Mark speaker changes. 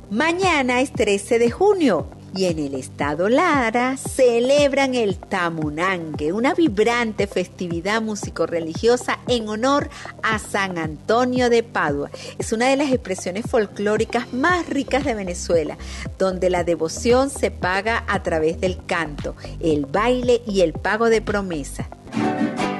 Speaker 1: Mañana es 13 de junio y en el estado Lara celebran el Tamunangue, una vibrante festividad músico-religiosa en honor a San Antonio de Padua. Es una de las expresiones folclóricas más ricas de Venezuela, donde la devoción se paga a través del canto, el baile y el pago de promesas.